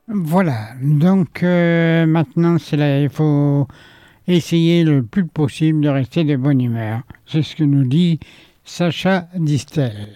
Voilà, donc maintenant c'est là, il faut essayer le plus possible de rester de bonne humeur. C'est ce que nous dit Sacha Distel.